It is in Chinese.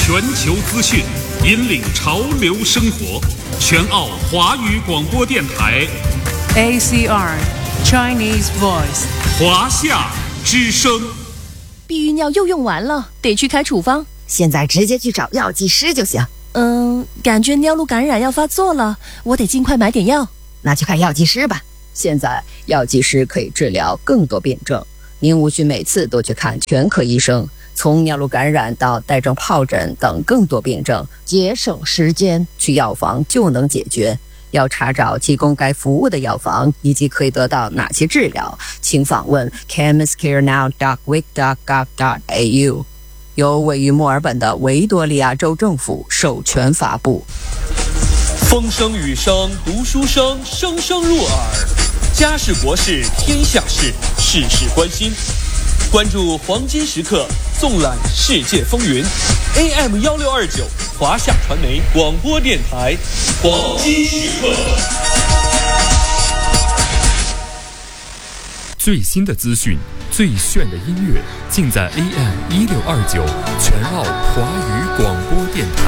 全球资讯，引领潮流生活。全澳华语广播电台 ACR Chinese Voice 华夏之声。 避孕药又用完了，得去开处方。 现在直接去找药剂师就行。 感觉尿路感染要发作了，我得尽快买点药。 那去看药剂师吧。 现在药剂师可以治疗更多病症，您无需每次都去看全科医生，从尿路感染到带状疱疹等更多病症，节省时间，去药房就能解决。要查找提供该服务的药房以及可以得到哪些治疗，请访问 chemistcarenow.wic.gov.au， 由位于墨尔本的维多利亚州政府授权发布。 风声雨声读书声，声声入耳。家事国事天下事，事事关心。关注黄金时刻，纵览世界风云。AM1629华夏传媒广播电台，黄金时刻。 最新的资讯，最炫的音乐，尽在AM1629全澳华语广播电台。